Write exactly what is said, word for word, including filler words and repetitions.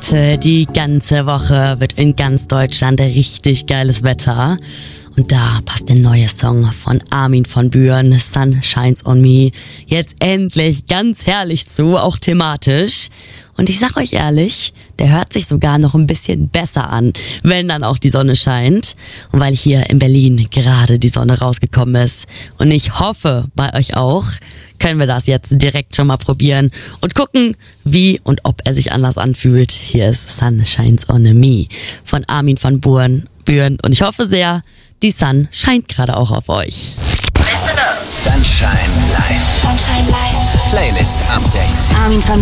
Heute, die ganze Woche, wird in ganz Deutschland richtig geiles Wetter. Und da passt der neue Song von Armin von Buuren, Sun Shines on Me, jetzt endlich ganz herrlich zu, auch thematisch. Und ich sag euch ehrlich, der hört sich sogar noch ein bisschen besser an, wenn dann auch die Sonne scheint. Und weil hier in Berlin gerade die Sonne rausgekommen ist und ich hoffe bei euch auch, können wir das jetzt direkt schon mal probieren und gucken, wie und ob er sich anders anfühlt. Hier ist Sun Shines on Me von Armin von Buuren. Buuren. Und ich hoffe sehr, die Sun scheint gerade auch auf euch. Sunshine Live. Sunshine Live. Playlist Update. Armin van